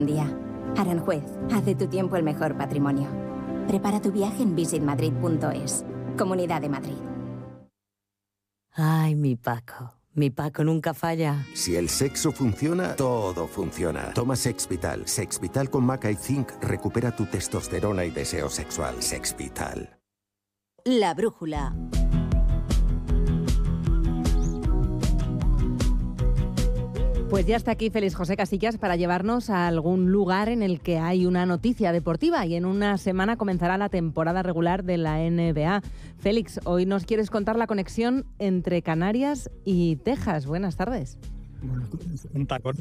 Día. Aranjuez, haz de tu tiempo el mejor patrimonio. Prepara tu viaje en visitmadrid.es. Comunidad de Madrid. Ay, mi Paco. Mi Paco nunca falla. Si el sexo funciona, todo funciona. Toma Sexvital. Sexvital con maca y zinc recupera tu testosterona y deseo sexual. Sexvital. La brújula. Pues ya está aquí Félix José Casillas para llevarnos a algún lugar en el que hay una noticia deportiva y en una semana comenzará la temporada regular de la NBA. Félix, hoy nos quieres contar la conexión entre Canarias y Texas. Buenas tardes. Bueno, un tacón.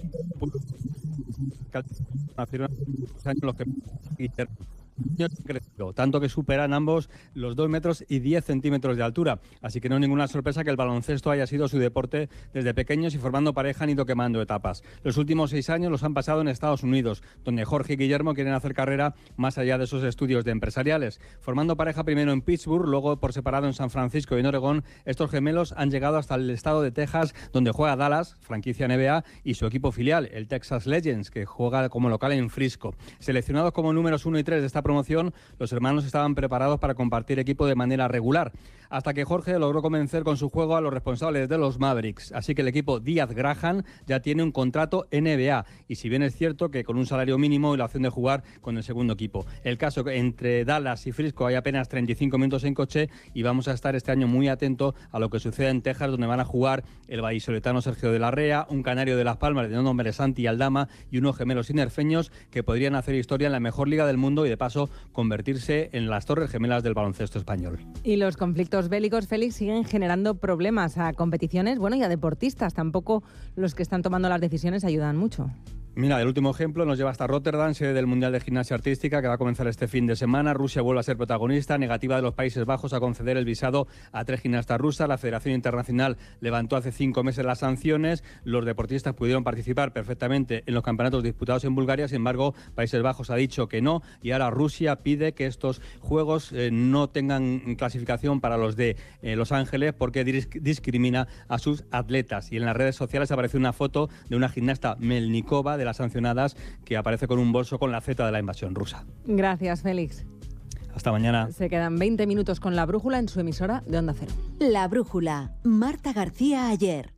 Los que tanto que superan ambos los 2 metros y 10 centímetros de altura. Así que no es ninguna sorpresa que el baloncesto haya sido su deporte desde pequeños y formando pareja han ido quemando etapas. Los últimos 6 años los han pasado en Estados Unidos, donde Jorge y Guillermo quieren hacer carrera más allá de esos estudios de empresariales. Formando pareja primero en Pittsburgh, luego por separado en San Francisco y en Oregón, estos gemelos han llegado hasta el estado de Texas, donde juega Dallas, franquicia NBA, y su equipo filial, el Texas Legends, que juega como local en Frisco. Seleccionados como números 1 y 3 de esta promoción, los hermanos estaban preparados para compartir equipo de manera regular, hasta que Jorge logró convencer con su juego a los responsables de los Mavericks. Así que el equipo Díaz-Graham ya tiene un contrato NBA, y si bien es cierto que con un salario mínimo y la opción de jugar con el segundo equipo. El caso que entre Dallas y Frisco hay apenas 35 minutos en coche, y vamos a estar este año muy atentos a lo que suceda en Texas, donde van a jugar el vallisoletano Sergio de la Rea, un canario de Las Palmas de nombre Santi Aldama y unos gemelos sinerfeños que podrían hacer historia en la mejor liga del mundo y de paso convertirse en las torres gemelas del baloncesto español. Y los conflictos bélicos, Félix, siguen generando problemas a competiciones, bueno, y a deportistas. Tampoco los que están tomando las decisiones ayudan mucho. Mira, el último ejemplo nos lleva hasta Rotterdam, sede del Mundial de Gimnasia Artística, que va a comenzar este fin de semana. Rusia vuelve a ser protagonista, negativa de los Países Bajos a conceder el visado a 3 gimnastas rusas. La Federación Internacional levantó hace 5 meses las sanciones. Los deportistas pudieron participar perfectamente en los campeonatos disputados en Bulgaria. Sin embargo, Países Bajos ha dicho que no, y ahora Rusia pide que estos Juegos no tengan clasificación para los de Los Ángeles, porque discrimina a sus atletas. Y en las redes sociales aparece una foto de una gimnasta Melnikova, de las sancionadas, que aparece con un bolso con la Z de la invasión rusa. Gracias, Félix. Hasta mañana. Se quedan 20 minutos con La Brújula en su emisora de Onda Cero. La Brújula. Marta García ayer.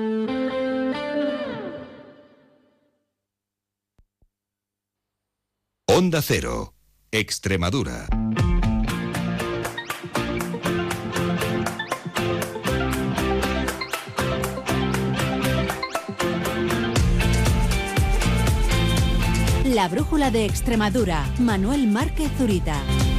Onda Cero. Extremadura. La Brújula de Extremadura. Manuel Márquez Zurita.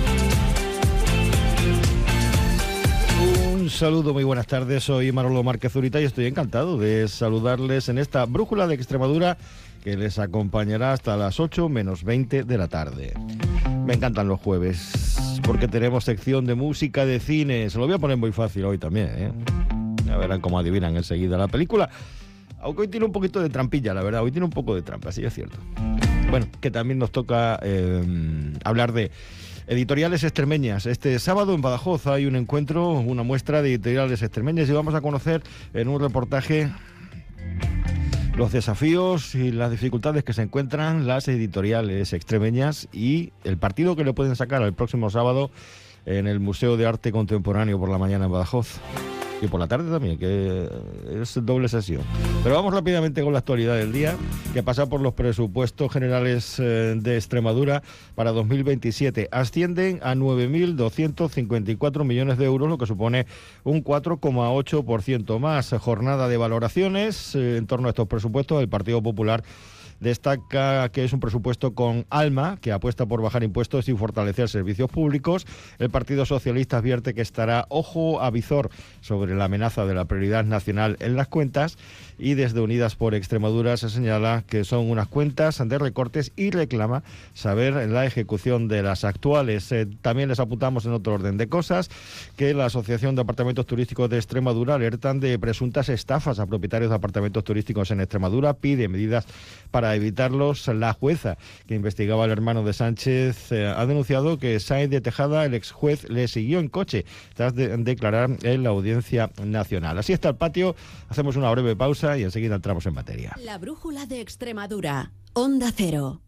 Un saludo, muy buenas tardes. Soy Manolo Márquez Zurita y estoy encantado de saludarles en esta Brújula de Extremadura que les acompañará hasta las 8 menos 20 de la tarde. Me encantan los jueves porque tenemos sección de música de cine. Se lo voy a poner muy fácil hoy también, ¿eh? Ya verán cómo adivinan enseguida la película. Aunque hoy tiene un poquito de trampilla, la verdad. Hoy tiene un poco de trampa, sí es cierto. Bueno, que también nos toca hablar de editoriales extremeñas. Este sábado en Badajoz hay un encuentro, una muestra de editoriales extremeñas, y vamos a conocer en un reportaje los desafíos y las dificultades que se encuentran las editoriales extremeñas y el partido que le pueden sacar el próximo sábado en el Museo de Arte Contemporáneo por la mañana en Badajoz. Y por la tarde también, que es doble sesión. Pero vamos rápidamente con la actualidad del día, que pasa por los presupuestos generales de Extremadura para 2027. Ascienden a 9.254 millones de euros, lo que supone un 4,8% más. Jornada de valoraciones en torno a estos presupuestos. El Partido Popular destaca que es un presupuesto con alma, que apuesta por bajar impuestos y fortalecer servicios públicos. El Partido Socialista advierte que estará ojo a visor sobre la amenaza de la prioridad nacional en las cuentas, y desde Unidas por Extremadura se señala que son unas cuentas de recortes y reclama saber la ejecución de las actuales. También les apuntamos en otro orden de cosas que la Asociación de Apartamentos Turísticos de Extremadura alertan de presuntas estafas a propietarios de apartamentos turísticos en Extremadura, pide medidas para evitarlos. La jueza que investigaba al hermano de Sánchez ha denunciado que Sáenz de Tejada, el ex juez, le siguió en coche tras declarar en la Audiencia Nacional. Así está el patio, hacemos una breve pausa y enseguida entramos en materia. La Brújula de Extremadura, Onda Cero.